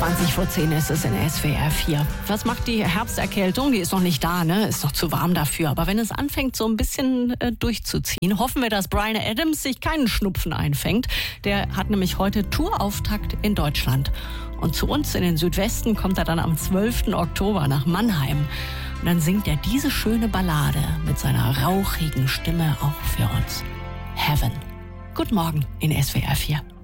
20:10 ist es in SWR 4. Was macht die Herbsterkältung? Die ist noch nicht da, ne? Ist noch zu warm dafür. Aber wenn es anfängt, so ein bisschen durchzuziehen, hoffen wir, dass Bryan Adams sich keinen Schnupfen einfängt. Der hat nämlich heute Tourauftakt in Deutschland. Und zu uns in den Südwesten kommt er dann am 12. Oktober nach Mannheim. Und dann singt er diese schöne Ballade mit seiner rauchigen Stimme auch für uns. Heaven. Guten Morgen in SWR 4.